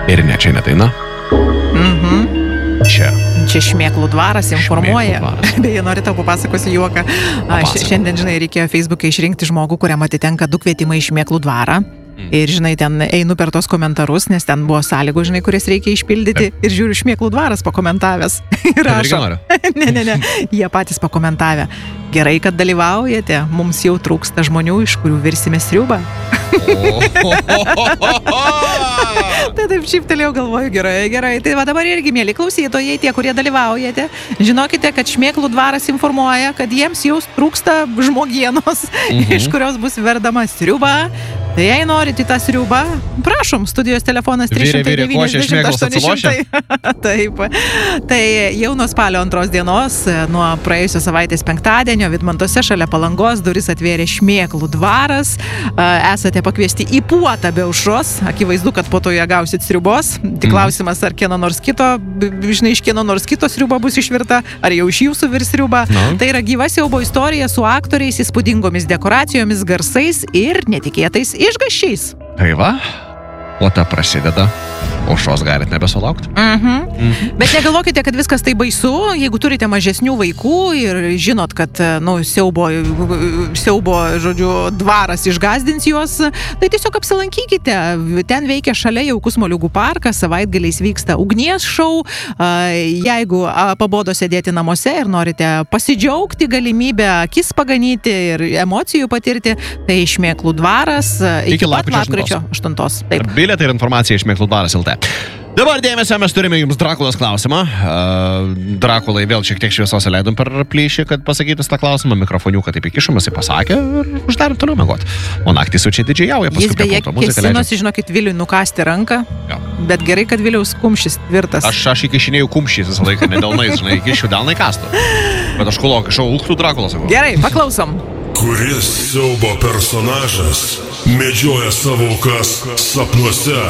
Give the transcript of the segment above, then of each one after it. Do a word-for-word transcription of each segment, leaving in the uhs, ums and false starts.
Ir ne čia nedaina. Mhm. Čia. Čia Šmėklų dvaras informuoja. Šmėklų dvaras. Beje, noriu tau papasakosiu juoką. Aš šiandien, žinai, reikėjo Facebook'e išrinkti žmogų, kuriam atitenka du kvietimai į Šmėklų dvarą. Mm. Ir, žinai, ten einu per tos komentarus, nes ten buvo sąlygų, žinai, kurias reikia išpildyti. Ir žiūriu, Šmėklų dvaras pakomentavęs. Ir rašo. Ne, ne, ne. Jie patys pakomentavę. Gerai, kad dalyvaujate. Mums jau trūksta žmonių, iš kurių virsime sriubą. Tai taip šyptelėjau, galvoju, gerai, gerai. Tai va dabar irgi, mėly klausytojai, tie, kurie dalyvaujate, žinokite, kad Šmėklų dvaras informuoja, kad jiems jau trūksta žmogienos, mhm. iš kurios bus verdama sriuba. Tai jei norite tą sriubą, prašom, studijos telefonas trys šimtai devyniasdešimt aštuoni šimtai. Taip. Tai jau nuo spalio antros dienos, nuo praėjusios savaitės penktadienio, Vidmantuose šalia Palangos duris atvėrė Šmėklų dvaras. Esate pakviesti į puotą be aušros. Akivaizdu, kad po to ją gausit sriubos. Tik klausimas, ar kieno nors kito, žinai, iš kieno nors kito sriuba bus išvirta, ar jau iš jūsų virs sriuba. No. Tai yra gyva siaubo istorija su aktoriais, įspūdingomis dekoracijomis, garsais ir netikėtais išgąsčiais. Tai va, o ta prasideda. Aušros galit nebesulaukti. Mhm. Mhm. Bet negalvokite, kad viskas tai baisu. Jeigu turite mažesnių vaikų ir žinot, kad, nu, siaubo, siaubo, žodžiu, dvaras išgazdins juos, tai tiesiog apsilankykite. Ten veikia šalia jaukus moliūgų parkas, savaitgaliais vyksta ugnies šou. Jeigu pabodo sėdėti namuose ir norite pasidžiaugti galimybę akis paganyti ir emocijų patirti, tai Šmėklų dvaras iki, iki pat lapkričio aštuntos. Bilietai ir informacija iš Šmėklų dvaras L T. Dabar dėmesio, mes turime jums Drakulos klausimą. Uh, Drakulai vėl šiek tiek šviesos leidom per plyšį, kad pasakytis tą klausimą. Mikrofoniuką taip įkišamas, jis pasakė ir uždarė toliau mėgot. O naktį su čia didžiajauja. Jis beje kėsinosi, žinokit, Viliui nukasti ranką, jo. Bet gerai, kad Viliaus kumšis tvirtas. Aš, aš įkišinėjau kumšys visą laiką, ne delnais, žinai, įkišiu delnai kastų. Bet aš kulok, išau Ulktų Drakulos. Gerai, paklausom. Kuris siaubo personažas medžioja savo aukas sapnuose?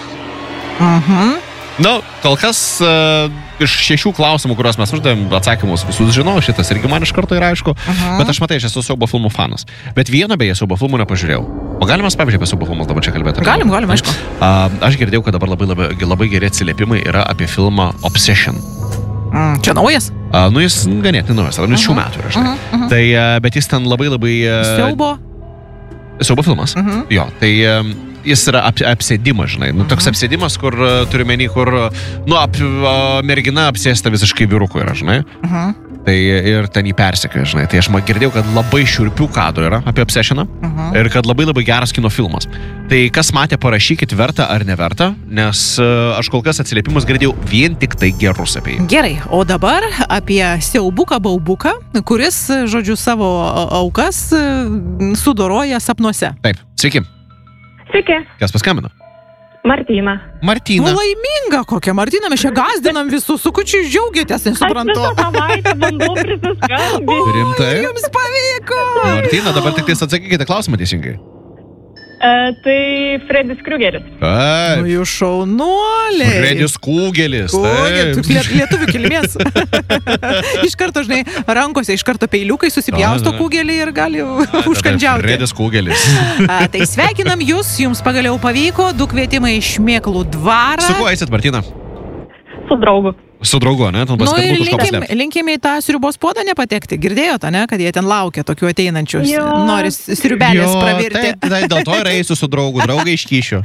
Mhm. Nu, kol kas uh, iš šešių klausimų, kuriuos mes uždavėm, atsakymus visus žinau, šitas irgi man iš karto yra aišku, uh-huh. Bet aš matai, aš esu siaubo filmų fanas. Bet vieną beje siaubo filmų nepažiūrėjau. O galim mes, pavyzdžiui, apie siaubo filmus dabar čia kalbėti? Galim, galim, aišku. Uh, aš girdėjau, kad dabar labai, labai, labai geri atsiliepimai yra apie filmą Obsession. Mm, čia naujas? Uh, nu, jis ganėtinai naujas, ar uh-huh. šių metų yra, žinai. Uh-huh. Uh-huh. Tai, uh, bet jis ten labai, labai... Uh, siaubo? Siaubo filmas. Uh-huh. Jo, tai... Um, jis yra ap, apsėdimas, žinai. Nu, toks apsėdimas, kur uh, turiu menį, kur, nu, ap, uh, mergina apsėsta visiškai vyruku yra, žinai. Uh-huh. Tai ir ten jį persekioja, žinai. Tai aš girdėjau, kad labai šiurpių kadrų yra apie Obsessioną uh-huh. ir kad labai labai geras kino filmas. Tai kas matė, parašykit, verta ar neverta, nes uh, aš kol kas atsiliepimus girdėjau vien tik tai gerus apie jį. Gerai, o dabar apie siaubuką baubuką, kuris, žodžiu, savo aukas sudoroja sapnuose. Taip, sveiki. Sveiki. Kas paskambino? Martyna. Martyna. Nu, laiminga kokia Martyna, mes čia gazdinam visus, su kučiu džiaugiatės, nesuprantu. Aš visą savaitę bandau prisiskambinti. Rimtai? Jums pavyko. Martyna, dabar tik tais atsakykite klausimą teisingai. E, tai Fredis Krugeris. Taip. Nu, jūs šaunuoliai. Fredis Kūgelis. Kūgelis. Liet, lietuvių kilmės. Iš karto, žinai, rankose iš karto peiliukai susipjausto Kūgelį ir gali užkandžiauti. Fredis Kūgelis. A, tai sveikinam jūs, jums pagaliau pavyko, du kvietimai iš Šmėklų dvarą. Su kuo eisit, Martyna? Su draugu. Su draugu, ne? Nu, ir linkim, linkim į tą sriubos puodą nepatekti. Girdėjot, ne? Kad jie ten laukia tokių ateinančių. Nori sriubelės pravirti. Tai, tai dėl to ir eisiu su draugu. Draugą iškyšiu.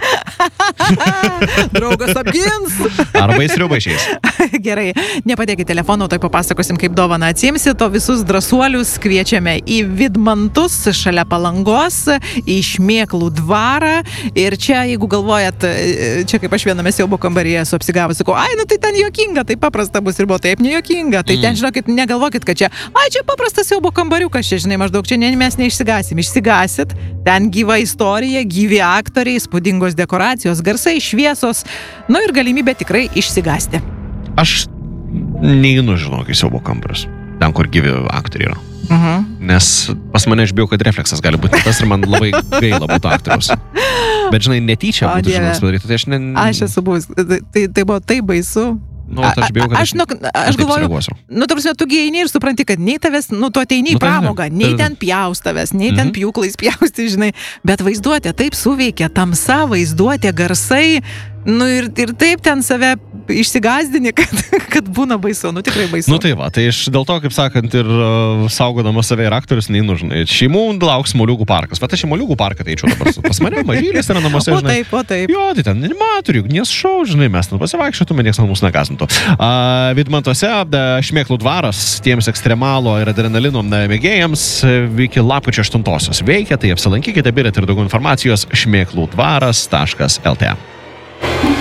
Draugas apgins. Arba į sriubą išeis. Gerai, nepadėkit telefoną, tai papasakosim, kaip dovaną atsimsit. O visus drąsuolius kviečiame į Vidmantus šalia Palangos, į Šmėklų dvarą. Ir čia, jeigu galvojat, čia kaip aš viename siaubo kambaryje esu apsigavus, sakau, ai, nu tai ten juokinga, tai paprasta bus ir buvo taip nejuokinga. Tai mm. ten, žinokit, negalvokit, kad čia, ai, čia paprastas siaubo kambariukas, čia, žinai, maždaug čia ne, mes neišsigasim. Išsigasit, ten gyva istorija, gyvi aktoriai, spūdingos dekoracijos, garsai, šviesos, nu ir galimybė tikrai išsigasti. Aš neinu, žinok, į siaubo kambarius, ten, kur gyvi aktoriai yra. Uh-huh. Nes pas mane aš bijau, kad refleksas gali būti tas ir man labai gaila būtų aktoriaus. Bet, žinai, netyčia būtų, žinai, padaryti, tai aš ne... Aš esu buvus, tai, tai buvo taip baisu. Nu, aš bijau, kad aš, nu, aš galvoju, nu, ta prasme, tu eini ir supranti, kad nei tavęs, nu, tu ateini į Nu, tai pramogą, ne, nei tai- ten pjaus tavęs, nei ten Mhm. pjūklais pjausti, žinai, bet vaizduotė taip suveikia, tamsa vaizduotė, garsai, nu ir, ir taip ten save išsigazdini, kad, kad būna baisu, nu tikrai baisu. Nu tai va, tai iš dėl to, kaip sakant, ir uh, saugodamas save ir aktorius, neinu, žinai, šeimų lauks Moliūgų parkas. Va, aš į Moliūgų parką tai eičiau dabar. Pas mane mažylis yra namuose, O žinai. taip, o taip. Jo, tai ten animatorių, nes šau, žinai, mes ten pasivaikščiotume, niekas mūsų negazintų. Uh, Vidmantuose da, Šmėklų dvaras tiems ekstremalo ir adrenalino da, mėgėjams e, iki lapkričio aštuntosios veikia, tai apsilankykite, birėt ir daugiau informacijos šmėklų dvaras taškas lt.